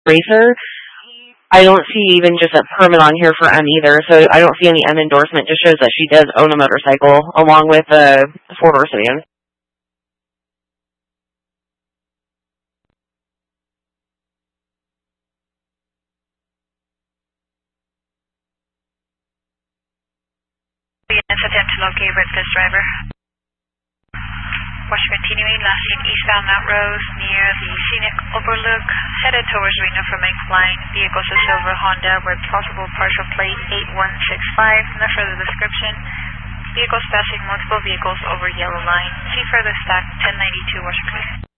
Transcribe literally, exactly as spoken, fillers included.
racer. I don't see even just a permit on here for M either, so I don't see any M endorsement. Just shows that she does own a motorcycle along with a four-door sedan. Attempt to locate this driver. Watch continuing, last seen eastbound Mount Rose near the scenic overlook, headed towards Reno from Incline. Vehicles a silver Honda with possible partial plate eight one six five. No further description. Vehicles passing multiple vehicles over yellow line. See further stack ten ninety-two Washington.